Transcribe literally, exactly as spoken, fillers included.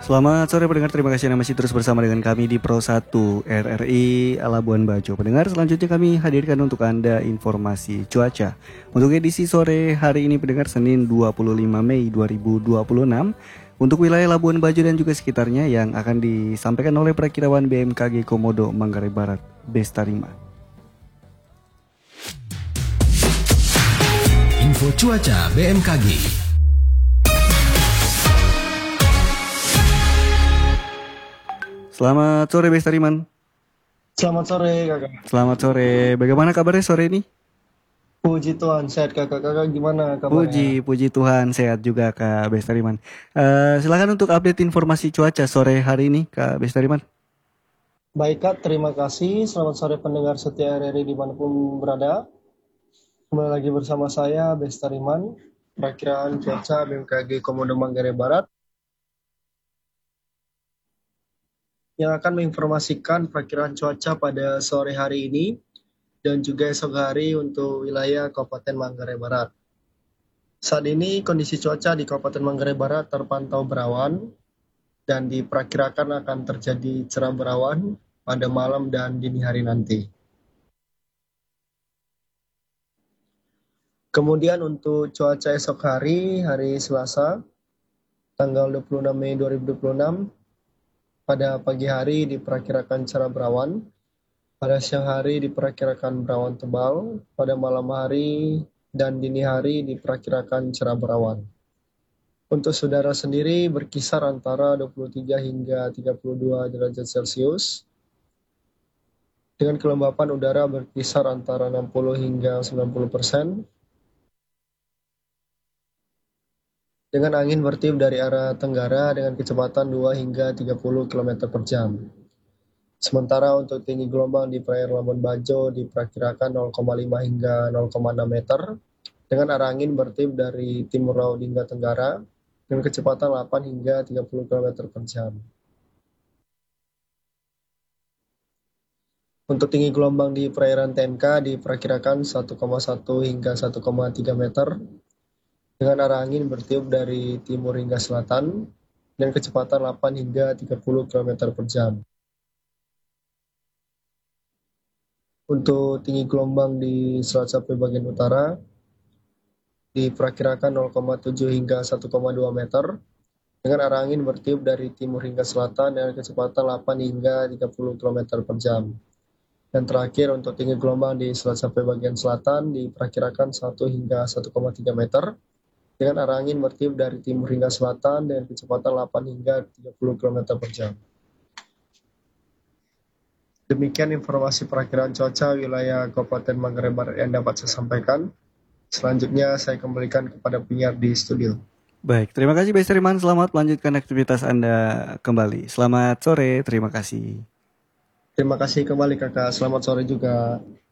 Selamat sore pendengar, terima kasih Anda masih terus bersama dengan kami di Pro satu R R I Labuan Bajo. Pendengar, selanjutnya kami hadirkan untuk Anda informasi cuaca. Untuk edisi sore hari ini pendengar, Senin dua puluh lima Mei dua ribu dua puluh enam, untuk wilayah Labuan Bajo dan juga sekitarnya yang akan disampaikan oleh Perakirawan B M K G Komodo Manggarai Barat, Bestariman. Info cuaca B M K G. Selamat sore Bestariman. Selamat sore kakak. Selamat sore. Bagaimana kabarnya sore ini? Puji Tuhan sehat kakak. Kakak gimana kabarnya? Puji, puji Tuhan sehat juga Kak Bestariman. Uh, silakan untuk update informasi cuaca sore hari ini Kak Bestariman. Baik Kak, terima kasih. Selamat sore pendengar setia R R I dimanapun berada. Kembali lagi bersama saya Bestariman, Perakiraan Cuaca B M K G Komodo Manggarai Barat, yang akan menginformasikan perakiraan cuaca pada sore hari ini dan juga esok hari untuk wilayah Kabupaten Manggarai Barat. Saat ini kondisi cuaca di Kabupaten Manggarai Barat terpantau berawan dan diperkirakan akan terjadi cerah berawan pada malam dan dini hari nanti. Kemudian untuk cuaca esok hari, hari Selasa, tanggal dua puluh enam Mei dua ribu dua puluh enam, pada pagi hari diperkirakan cerah berawan, pada siang hari diperkirakan berawan tebal, pada malam hari dan dini hari diperkirakan cerah berawan. Untuk saudara sendiri berkisar antara dua puluh tiga hingga tiga puluh dua derajat Celcius, dengan kelembapan udara berkisar antara enam puluh hingga sembilan puluh persen, dengan angin bertiup dari arah tenggara dengan kecepatan dua hingga tiga puluh kilometer per jam. Sementara untuk tinggi gelombang di perairan Labuan Bajo diperkirakan nol koma lima hingga nol koma enam meter, dengan arah angin bertiup dari timur laut hingga tenggara dengan kecepatan delapan hingga tiga puluh kilometer per jam. Untuk tinggi gelombang di perairan T N K diperkirakan satu koma satu hingga satu koma tiga meter, dengan arah angin bertiup dari timur hingga selatan dan kecepatan delapan hingga tiga puluh kilometer per jam. Untuk tinggi gelombang di Selat Sapi bagian utara diperkirakan nol koma tujuh hingga satu koma dua meter, dengan arah angin bertiup dari timur hingga selatan dengan kecepatan delapan hingga tiga puluh kilometer per jam. Dan terakhir untuk tinggi gelombang di Selat Sapi bagian selatan diperkirakan satu hingga satu koma tiga meter, dengan arah angin bertiup dari timur hingga selatan dengan kecepatan delapan hingga tiga puluh kilometer per jam. Demikian informasi perakiraan cuaca wilayah Kabupaten Manggarai Barat yang dapat saya sampaikan. Selanjutnya saya kembalikan kepada penyiar di studio. Baik, terima kasih Bestariman. Selamat melanjutkan aktivitas Anda kembali. Selamat sore, terima kasih. Terima kasih kembali kakak, selamat sore juga.